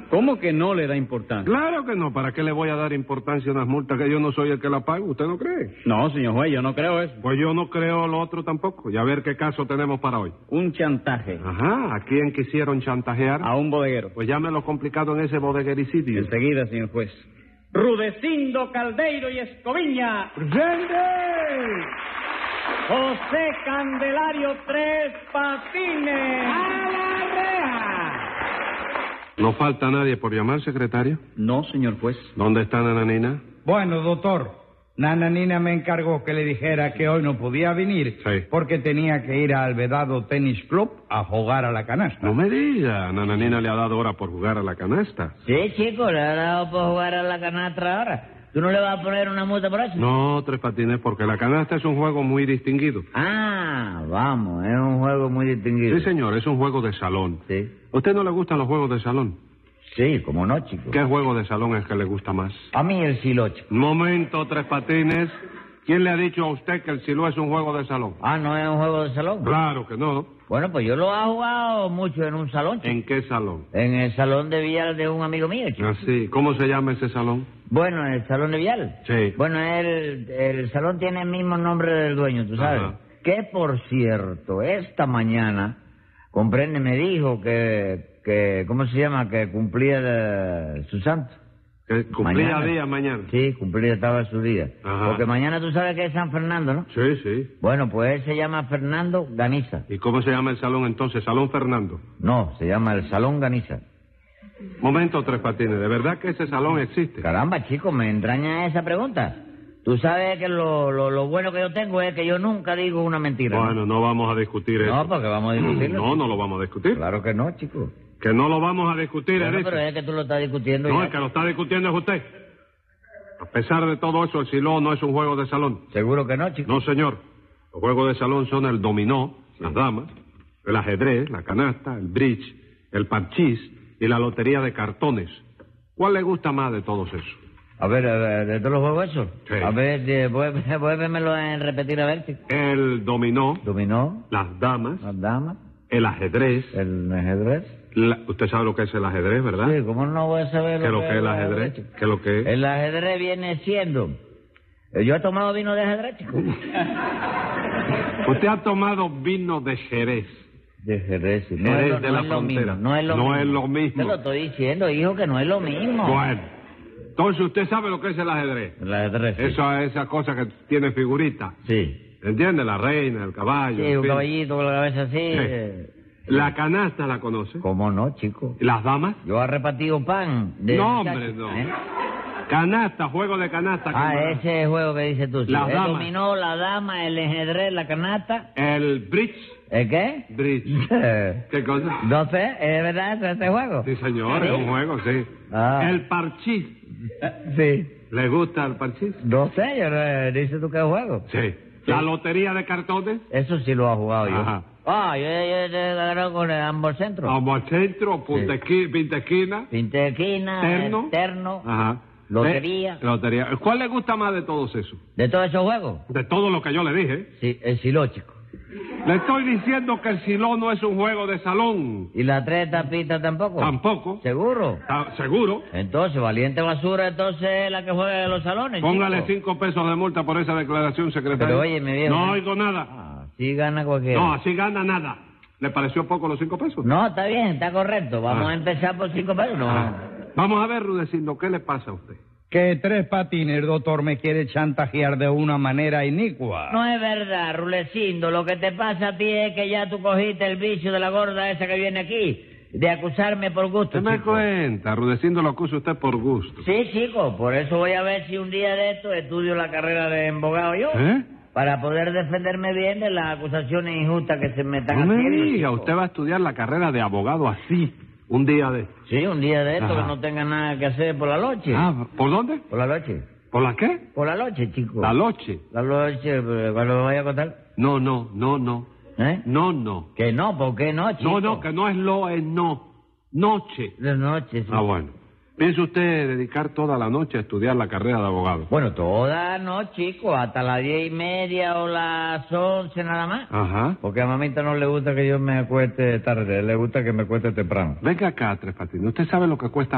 ¿Cómo que no le da importancia? Claro que no. ¿Para qué le voy a dar importancia a unas multas que yo no soy el que la pago? ¿Usted no cree? No, señor juez, yo no creo eso. Pues yo no creo lo otro tampoco. Y a ver qué caso tenemos para hoy. Un chantaje. Ajá. ¿A quién quisieron chantajear? A un bodeguero. Pues llámelo complicado en ese bodeguericidio. Enseguida, señor juez. Rudecindo Caldeiro y Escoviña. ¡Presente! José Candelario Tres Patines. ¡A la reja! ¿No falta nadie por llamar, secretario? No, señor juez. ¿Dónde está Nananina? Bueno, doctor, Nananina me encargó que le dijera que hoy no podía venir Sí. porque tenía que ir al Vedado Tennis Club a jugar a la canasta. No me diga. Nananina le ha dado hora por jugar a la canasta. Sí, chico, le ha dado por jugar a la canastra ahora. ¿Tú no le vas a poner una multa por eso? No, Tres Patines, porque la canasta es un juego muy distinguido. Ah, vamos, es un juego muy distinguido. Sí, señor, es un juego de salón. Sí. ¿A usted no le gustan los juegos de salón? Sí, cómo no, chico. ¿Qué juego de salón es que le gusta más? A mí el silo, chico. Un momento, Tres Patines. ¿Quién le ha dicho a usted que el siló es un juego de salón? Ah, ¿no es un juego de salón? Claro que no. Bueno, pues yo lo he jugado mucho en un salón, chico. ¿En qué salón? En el salón de billar de un amigo mío, chico. Así. ¿Cómo se llama ese salón? Bueno, el salón de billar. Sí. Bueno, el salón tiene el mismo nombre del dueño, tú sabes. Ajá. Que, por cierto, esta mañana, comprende, me dijo que ¿cómo se llama? Que cumplía su santo. Que cumplía Mañana. día mañana. Sí, cumplía, estaba su día. Ajá. Porque mañana tú sabes que es San Fernando, ¿no? Sí, sí. Bueno, pues él se llama Fernando Ganiza. ¿Y cómo se llama el salón entonces? ¿Salón Fernando? No, se llama el Salón Ganiza. Momento, Tres Patines. ¿De verdad que ese salón existe? Caramba, chico, me entraña esa pregunta. Tú sabes que lo bueno que yo tengo es que yo nunca digo una mentira. Bueno, no vamos a discutir eso. No, porque vamos a discutirlo. No lo vamos a discutir. Claro que no, chico. Que no lo vamos a discutir, Bueno, Eric. pero es que tú lo estás discutiendo No, ya. el que lo está discutiendo es usted. A pesar de todo eso, el siló no es un juego de salón. Seguro que no, chico. No, señor. Los juegos de salón son el dominó, las damas, el ajedrez, la canasta, el bridge, el parchís y la lotería de cartones. ¿Cuál le gusta más de todos esos? A ver, ¿de todos los juegos esos? Sí. A ver, vuélvemelo a repetir a ver, chico. El dominó, Dominó, las damas, las damas, el ajedrez. el ajedrez. Usted sabe lo que es el ajedrez, ¿verdad? Sí, ¿cómo no voy a saber ¿Qué es lo que es el ajedrez? chico? ¿Qué es lo que es? El ajedrez viene siendo... Yo he tomado vino de ajedrez, chico. Usted ha tomado vino de Jerez. De Jerez, sí. Jerez de la es lo frontera. mismo, no es lo No mismo. es lo mismo. Te lo estoy diciendo, hijo, que no es lo mismo. Bueno, entonces usted sabe lo que es el ajedrez. El ajedrez, sí. Esa cosa que tiene figuritas. Sí. ¿Entiende? La reina, el caballo. Sí, en un fin. caballito con la cabeza así. Sí. La canasta la conoce. ¿Cómo no, chico? ¿Las damas? Yo he repartido pan. No, muchacho, hombre, no. ¿eh? Canasta, juego de canasta. Ah, camarada. ese juego que dices tú. Sí. Las El damas. dominó, la dama, el ajedrez, la canasta. El bridge. ¿El qué? Bridge. ¿Qué cosa? No sé, ¿es verdad ese juego? Sí, señor, es un juego, sí. Ah. El parchís. Sí. ¿Le gusta el parchís? No sé, yo no, dices tú qué juego. Sí. ¿La lotería de cartones? Eso sí lo he jugado yo. Ajá. Ah, yo he ganado con ambos centros. Vamos al centro, pinta esquina. Pintequina, Terno. terno, Ajá. lotería. Lotería. ¿Cuál le gusta más de todos esos? ¿De todos esos juegos? De todo lo que yo le dije. Sí, el silo, chico. Le estoy diciendo que el siló no es un juego de salón. ¿Y la tres tapitas tampoco? Tampoco. ¿Seguro? ¿Está seguro? Entonces, valiente basura, entonces es la que juega en los salones, Póngale chico. 5 pesos de multa por esa declaración, secretario. Pero oye, mi viejo. No oigo nada. Ah, sí gana cualquiera. No, así gana nada. ¿Le pareció poco los 5 pesos? No, está bien, está correcto. Vamos Ah. a empezar por 5 pesos. No. Ah. Vamos a ver, Rudecindo, ¿qué le pasa a usted? Que Tres Patines, doctor, me quiere chantajear de una manera inicua. No es verdad, Rulecindo. Lo que te pasa a ti es que ya tú cogiste el vicio de la gorda esa que viene aquí, de acusarme por gusto, ¿Usted me chico. cuenta? Rudecindo lo acusa usted por gusto. Sí, chico, por eso voy a ver si un día de esto estudio la carrera de abogado yo. ¿Eh? Para poder defenderme bien de las acusaciones injustas que se me están No me haciendo. diga, chico. usted va a estudiar la carrera de abogado así, un día de... Sí, un día de esto Ajá. que no tenga nada que hacer por la noche. Ah, ¿por dónde? Por la noche. ¿Por la qué? Por la noche, chico. La noche. La noche, cuando me vaya a contar. No. ¿Eh? No. Que no, ¿por qué no, chico? No, que no es lo, es no. Noche. De noche, sí. Ah, bueno. ¿Piensa usted dedicar toda la noche a estudiar la carrera de abogado? Bueno, toda no, chico, hasta las 10:30 o las 11 nada más. Ajá. Porque a mamita no le gusta que yo me acueste tarde, le gusta que me acueste temprano. Venga acá, Tres Patines. ¿Usted sabe lo que cuesta